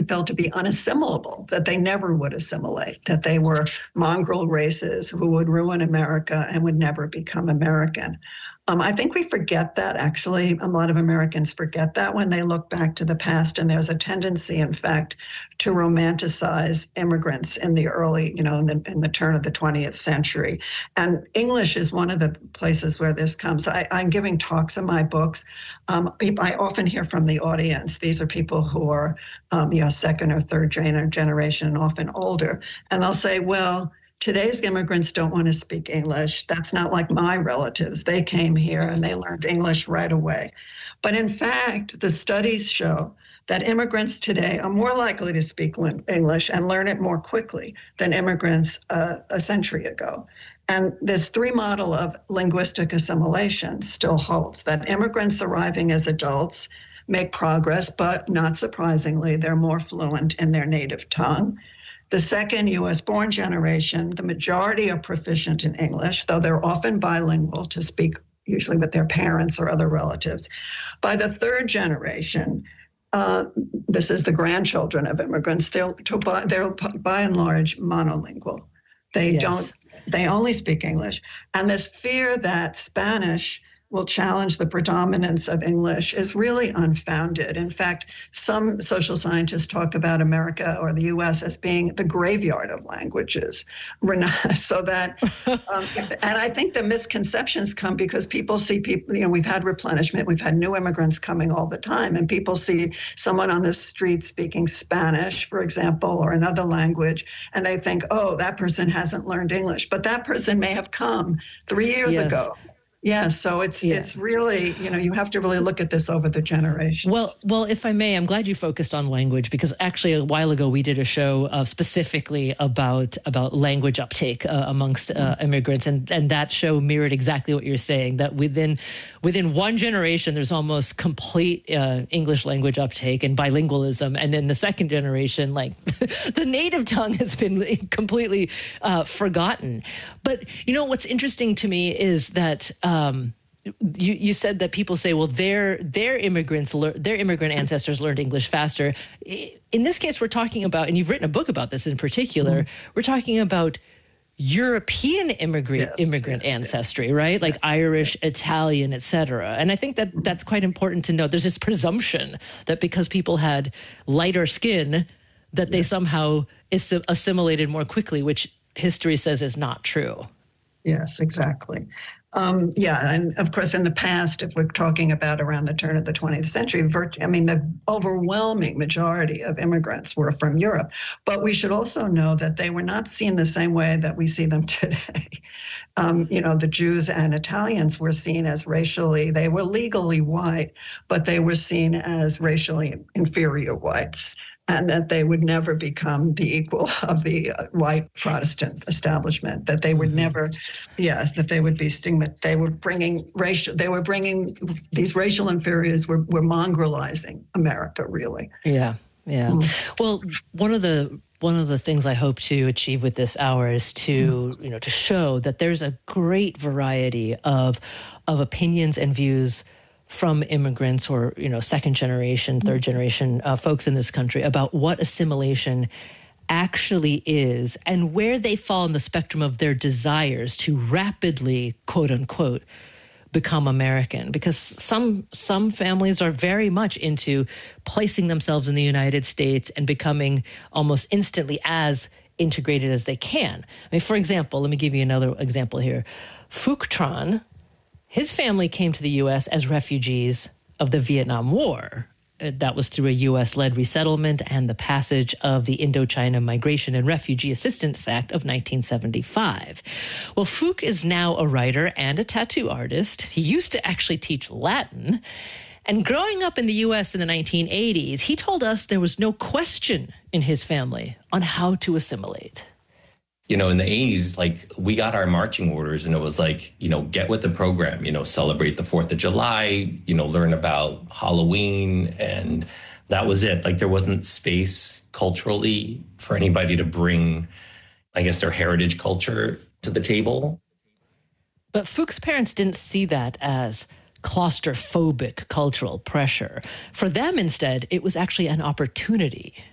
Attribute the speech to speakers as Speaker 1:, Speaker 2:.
Speaker 1: often felt to be unassimilable, that they never would assimilate, that they were mongrel races who would ruin America and would never become American. I think we forget that, actually. A lot of Americans forget that when they look back to the past, and there's a tendency, in fact, to romanticize immigrants in the early, in the turn of the 20th century. And English is one of the places where this comes. I'm giving talks in my books. I often hear from the audience, these are people who are, second or third generation and often older, and they'll say, well, today's immigrants don't want to speak English. That's not like my relatives. They came here and they learned English right away. But in fact, the studies show that immigrants today are more likely to speak English and learn it more quickly than immigrants a century ago. And this three model of linguistic assimilation still holds, that immigrants arriving as adults make progress, but not surprisingly, they're more fluent in their native tongue. The second U.S.-born generation, the majority are proficient in English, though they're often bilingual to speak usually with their parents or other relatives. By the third generation, this is the grandchildren of immigrants, they're by and large monolingual. They only speak English. And this fear that Spanish will challenge the predominance of English is really unfounded. In fact, some social scientists talk about America or the U.S. as being the graveyard of languages. So that, and I think the misconceptions come because people see people, we've had replenishment, we've had new immigrants coming all the time, and people see someone on the street speaking Spanish, for example, or another language, and they think, oh, that person hasn't learned English, but that person may have come 3 years ago. Yeah, so it's really, you have to really look at this over the generations.
Speaker 2: Well, if I may, I'm glad you focused on language, because actually a while ago we did a show specifically about language uptake amongst immigrants, and that show mirrored exactly what you're saying, that within one generation there's almost complete English language uptake and bilingualism, and then the second generation, like the native tongue has been completely forgotten. But what's interesting to me is that you said that people say, well, their immigrant ancestors learned English faster. In this case, we're talking about, and you've written a book about this in particular, we're talking about European immigrant ancestry, right? Like Irish, Italian, et cetera. And I think that that's quite important to note. There's this presumption that because people had lighter skin, that they somehow assimilated more quickly, which history says is not true.
Speaker 1: Yes, exactly. And of course, in the past, if we're talking about around the turn of the 20th century, the overwhelming majority of immigrants were from Europe. But we should also know that they were not seen the same way that we see them today. The Jews and Italians were seen as they were legally white, but they were seen as racially inferior whites, and that they would never become the equal of the white Protestant establishment, that they would never, that they would be they were bringing these racial inferiors were mongrelizing America, really.
Speaker 2: Yeah. Well, one of the things I hope to achieve with this hour is to show that there's a great variety of opinions and views from immigrants or, second generation, third generation folks in this country about what assimilation actually is and where they fall in the spectrum of their desires to rapidly, quote unquote, become American. Because some families are very much into placing themselves in the United States and becoming almost instantly as integrated as they can. For example, let me give you another example here. Phuc Tran, his family came to the U.S. as refugees of the Vietnam War. That was through a U.S.-led resettlement and the passage of the Indochina Migration and Refugee Assistance Act of 1975. Well, Phuc is now a writer and a tattoo artist. He used to actually teach Latin. And growing up in the U.S. in the 1980s, he told us there was no question in his family on how to assimilate.
Speaker 3: In the 80s, we got our marching orders and it was get with the program, celebrate the 4th of July, learn about Halloween. And that was it. There wasn't space culturally for anybody to bring, their heritage culture to the table.
Speaker 2: But Phuc's parents didn't see that as claustrophobic cultural pressure. For them, instead, it was actually an opportunity.